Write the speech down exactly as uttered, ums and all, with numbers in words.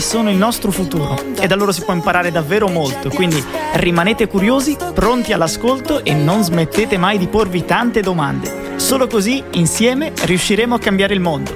sono il nostro futuro e da loro si può imparare davvero molto, quindi rimanete curiosi, pronti all'ascolto e non smettete mai di porvi tante domande. Solo così, insieme, riusciremo a cambiare il mondo.